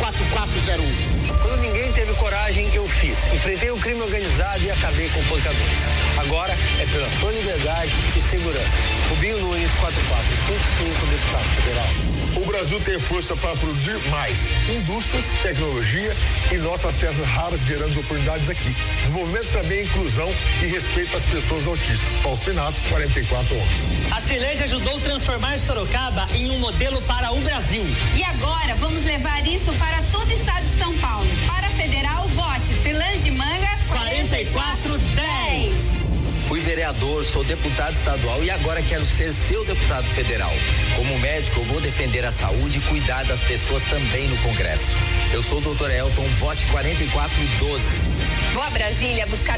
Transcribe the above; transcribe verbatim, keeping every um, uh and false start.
quatro quatro zero um. Quando ninguém teve coragem, eu fiz. Enfrentei o crime organizado e acabei com pancadores. Agora é pela sua liberdade e segurança. Rubinho Nunes, quatro quatro cinco cinco, deputado federal. O Brasil tem força para produzir mais. Indústrias, tecnologia e nossas terras raras gerando oportunidades aqui. Desenvolvimento também, inclusão e respeito às pessoas autistas. Fausto Pinato, quarenta e quatro onze. A Cirlege ajudou a transformar Sorocaba em um modelo para o Brasil. E agora vamos levar isso para todo o estado de São Paulo. Para a Federal, vote Cirlege de Manga quarenta e quatro dez. Fui vereador, sou deputado estadual e agora quero ser seu deputado federal. Como médico, eu vou defender a saúde e cuidar das pessoas também no Congresso. Eu sou o doutor Elton, vote quarenta e quatro doze. Vou a Brasília buscar